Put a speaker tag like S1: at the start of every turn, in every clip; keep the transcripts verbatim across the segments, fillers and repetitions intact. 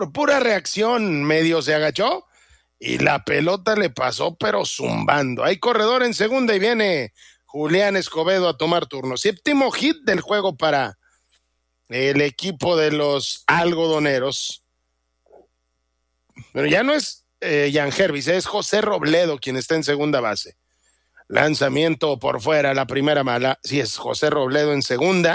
S1: pura reacción, medio se agachó y la pelota le pasó pero zumbando. Hay corredor en segunda y viene Julián Escobedo a tomar turno. Séptimo hit del juego para el equipo de los algodoneros. Pero ya no es eh, Jan Hervis, es José Robledo quien está en segunda base. Lanzamiento por fuera, la primera mala. Sí, es José Robledo en segunda.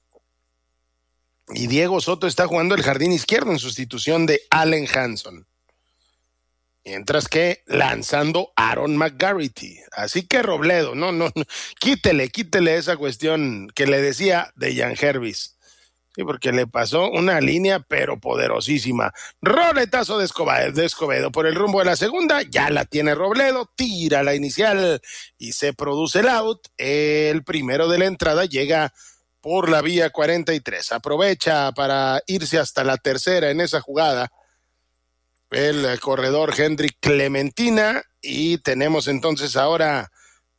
S1: Y Diego Soto está jugando el jardín izquierdo en sustitución de Allen Hanson. Mientras que lanzando Aaron McGarity. Así que Robledo, no, no, no, quítele, quítele esa cuestión que le decía de Jan Hervis. Sí, porque le pasó una línea, pero poderosísima. Roletazo de Escobedo, de Escobedo por el rumbo de la segunda. Ya la tiene Robledo, tira la inicial y se produce el out. El primero de la entrada llega por la vía cuarenta y tres. Aprovecha para irse hasta la tercera en esa jugada el corredor Hendrik Clementina y tenemos entonces ahora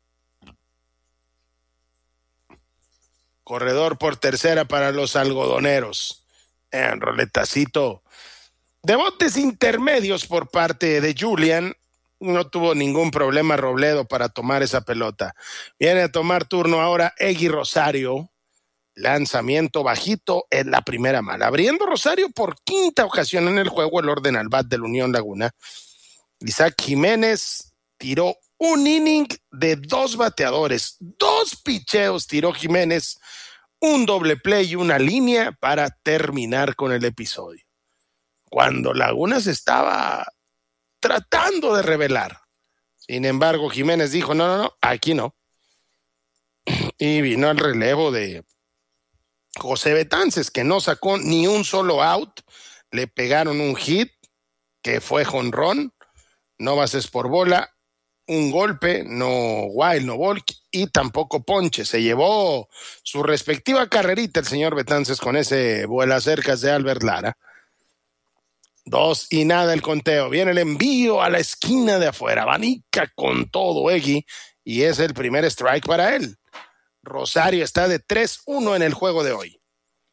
S1: corredor por tercera para los algodoneros. En roletacito de botes intermedios por parte de Julian. No tuvo ningún problema Robledo para tomar esa pelota. Viene a tomar turno ahora Egui Rosario. Lanzamiento bajito en la primera mala. Abriendo Rosario por quinta ocasión en el juego el orden al bat del Unión Laguna. Isaac Jiménez tiró un inning de dos bateadores. Dos picheos tiró Jiménez. Un doble play y una línea para terminar con el episodio. Cuando Laguna se estaba tratando de revelar. Sin embargo, Jiménez dijo, no, no, no, aquí no. Y vino al relevo de José Betances, que no sacó ni un solo out, le pegaron un hit, que fue jonrón, no bases por bola, un golpe, no wild, no walk, y tampoco ponche. Se llevó su respectiva carrerita el señor Betances con ese vuela cercas de Albert Lara. Dos y nada el conteo. Viene el envío a la esquina de afuera. Abanica con todo Egui, y es el primer strike para él. Rosario está de tres uno en el juego de hoy.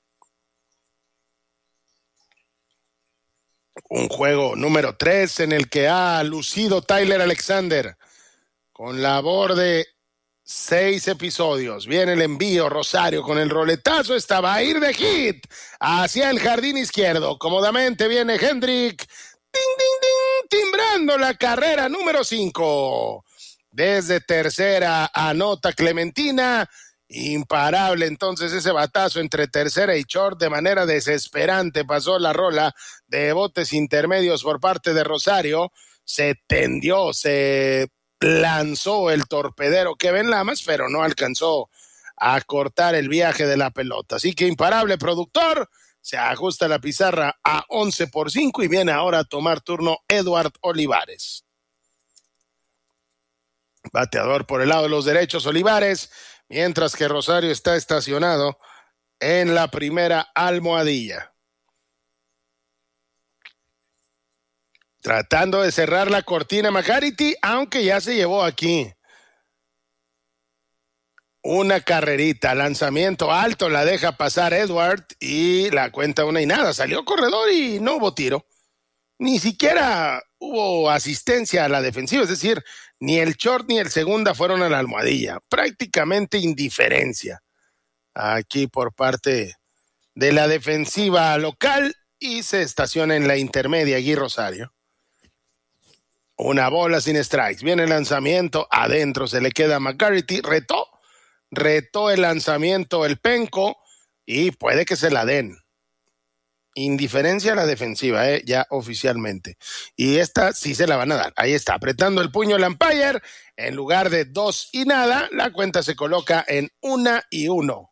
S1: Un juego número tres en el que ha lucido Tyler Alexander con labor de seis episodios. Viene el envío, Rosario con el roletazo, esta va a ir de hit hacia el jardín izquierdo. Cómodamente viene Hendrik, ding, ding, ding, timbrando la carrera número cinco. Desde tercera anota Clementina. Imparable entonces ese batazo entre tercera y short, de manera desesperante pasó la rola de botes intermedios por parte de Rosario. Se tendió, se lanzó el torpedero Kevin Lamas, pero no alcanzó a cortar el viaje de la pelota. Así que imparable productor, se ajusta la pizarra a once por cinco y viene ahora a tomar turno Edward Olivares. Bateador por el lado de los derechos Olivares, mientras que Rosario está estacionado en la primera almohadilla. Tratando de cerrar la cortina McGarity, aunque ya se llevó aquí una carrerita, lanzamiento alto, la deja pasar Edward y la cuenta una y nada. Salió corredor y no hubo tiro. Ni siquiera hubo asistencia a la defensiva, es decir, ni el short ni el segunda fueron a la almohadilla. Prácticamente indiferencia aquí por parte de la defensiva local y se estaciona en la intermedia Gui Rosario. Una bola sin strikes. Viene el lanzamiento adentro, se le queda a McGarity. Retó, retó el lanzamiento el penco y puede que se la den. Indiferencia a la defensiva, eh, ya oficialmente. Y esta sí se la van a dar. Ahí está, apretando el puño el umpire. En lugar de dos y nada, la cuenta se coloca en una y uno.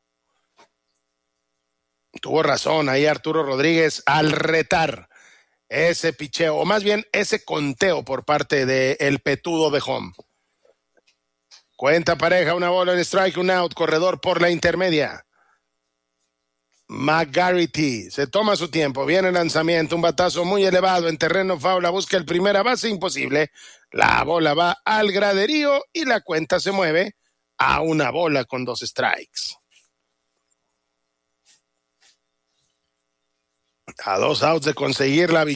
S1: Tuvo razón ahí Arturo Rodríguez al retar ese picheo, o más bien ese conteo por parte del petudo de home. Cuenta pareja, una bola en strike, un out, corredor por la intermedia. McGarity se toma su tiempo, viene el lanzamiento, un batazo muy elevado en terreno foul, busca el primera base, imposible. La bola va al graderío y la cuenta se mueve a una bola con dos strikes. A dos outs de conseguir la